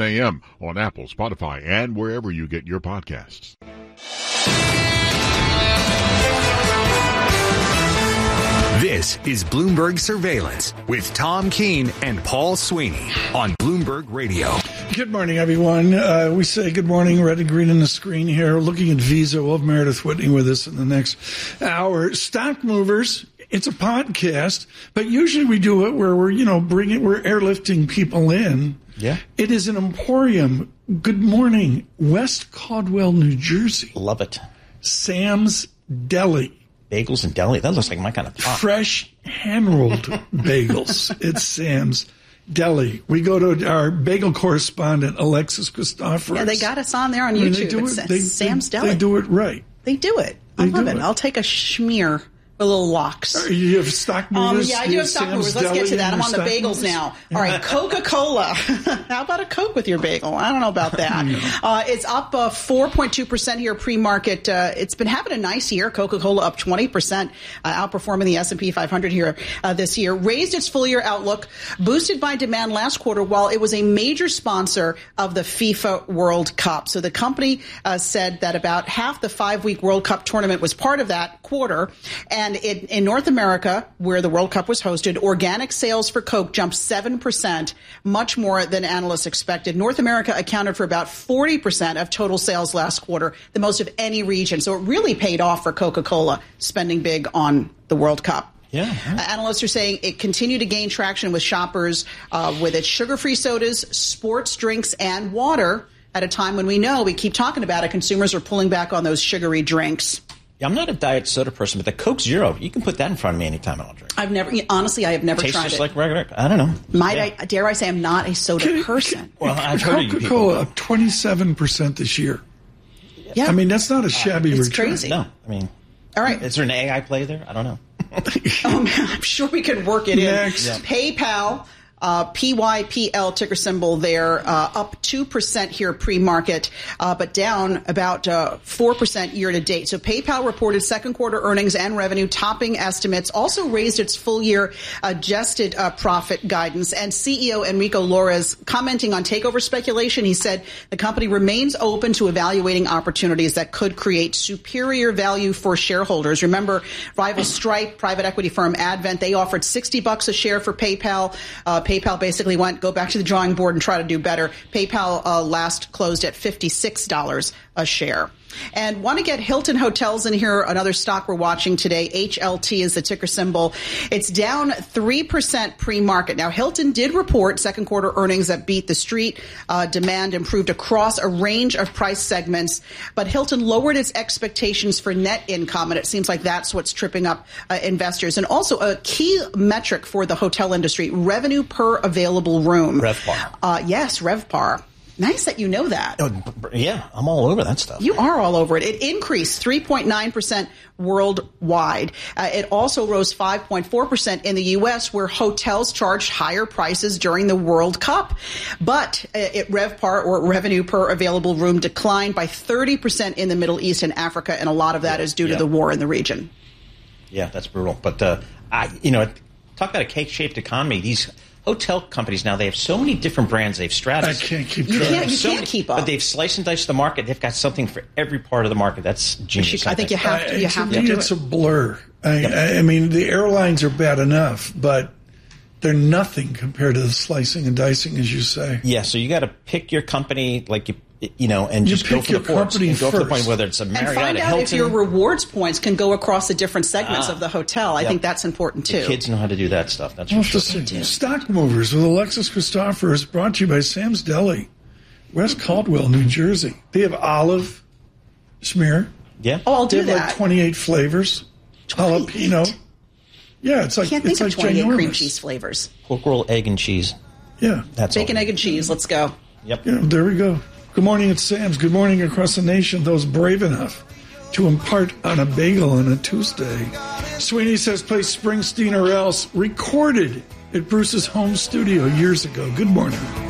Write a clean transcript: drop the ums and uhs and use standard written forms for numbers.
a.m. on Apple, Spotify, and wherever you get your podcasts. This is Bloomberg Surveillance with Tom Keene and Paul Sweeney on Bloomberg Radio. Good morning, everyone. We say good morning, red and green on the screen here. Looking at Visa, we'll have Meredith Whitney with us in the next hour. Stock Movers, it's a podcast, but usually we do it where we're airlifting people in. Yeah. It is an emporium. Good morning, West Caldwell, New Jersey. Love it. Sam's Deli. Bagels and deli. That looks like my kind of pop. Fresh hand-rolled bagels. It's Sam's Deli. We go to our bagel correspondent, Alexis Christoforous. Yeah, they got us on there on YouTube. Sam's Deli. They do it right. They do it. I love it. I'll take a schmear. The little locks. You have stock movers? Yeah, I do have stock movers. Let's get to that. I'm on the bagels movers now. All right, Coca-Cola. How about a Coke with your bagel? I don't know about that. It's up 4.2% here pre-market. It's been having a nice year. Coca-Cola up 20%, outperforming the S&P 500 here this year. Raised its full-year outlook, boosted by demand last quarter, while it was a major sponsor of the FIFA World Cup. So the company said that about half the 5-week World Cup tournament was part of that quarter. And in North America, where the World Cup was hosted, organic sales for Coke jumped 7%, much more than analysts expected. North America accounted for about 40% of total sales last quarter, the most of any region. So it really paid off for Coca-Cola, spending big on the World Cup. Yeah. Analysts are saying it continued to gain traction with shoppers with its sugar-free sodas, sports drinks, and water at a time when we keep talking about it, consumers are pulling back on those sugary drinks. Yeah, I'm not a diet soda person, but the Coke Zero, you can put that in front of me anytime and I'll drink. I have never Tastes tried just it. Like regular. I don't know. Dare I say I'm not a soda person? Well, I've heard of you people. Coca-Cola up 27% this year. Yeah. I mean, that's not a shabby it's return. Crazy. No, I mean, all right. Is there an AI play there? I don't know. I'm sure we can work it Next. in. PayPal. PYPL ticker symbol there, up 2% here pre-market, but down about 4% year to date. So PayPal reported second quarter earnings and revenue topping estimates, also raised its full year adjusted profit guidance. And CEO Enrico Lores commenting on takeover speculation, he said the company remains open to evaluating opportunities that could create superior value for shareholders. Remember, rival Stripe, private equity firm Advent, they offered $60 a share for PayPal. PayPal basically go back to the drawing board and try to do better. PayPal last closed at $56 a share. And want to get Hilton Hotels in here, another stock we're watching today. HLT is the ticker symbol. It's down 3% pre-market. Now, Hilton did report second quarter earnings that beat the street. Demand improved across a range of price segments, but Hilton lowered its expectations for net income, and it seems like that's what's tripping up investors. And also a key metric for the hotel industry, revenue per available room. RevPAR. Yes, RevPAR. Nice that you know that. Oh, yeah, I'm all over that stuff. You are all over it. It increased 3.9% worldwide. It also rose 5.4% in the U.S., where hotels charged higher prices during the World Cup. But RevPAR, or revenue per available room, declined by 30% in the Middle East and Africa, and a lot of that is due to the war in the region. Yeah, that's brutal. But, talk about a cake-shaped economy. These hotel companies now, they have so many different brands. They've strategies. I can't keep track. You can't keep up. But they've sliced and diced the market. They've got something for every part of the market. That's genius. I think you have to. It's a blur. I mean, the airlines are bad enough, but they're nothing compared to the slicing and dicing, as you say. Yeah, so you got to pick your company and just go for the points. And go for the point, whether it's a Marriott, and find a out Hilton. if your rewards points can go across the different segments of the hotel. I think that's important, too. The kids know how to do that stuff. That's for sure. Stock Movers with Alexis Christoforous, brought to you by Sam's Deli, West Caldwell, New Jersey. They have olive schmear. Yeah. Oh, I'll do they have that. Like 28 flavors. 28? Jalapeno. Yeah, it's like, I can't think of 28 ginormous. cream cheese flavors. Pork roll, egg, and cheese. Yeah. That's Bacon, egg, and cheese. Let's go. Yep. Yeah, there we go. Good morning, it's Sam's. Good morning across the nation, those brave enough to impart on a bagel on a Tuesday. Sweeney says play Springsteen or Else, recorded at Bruce's home studio years ago. Good morning.